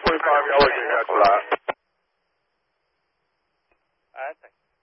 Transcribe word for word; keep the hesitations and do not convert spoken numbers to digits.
point fi 秒我就应该出来。 哎，等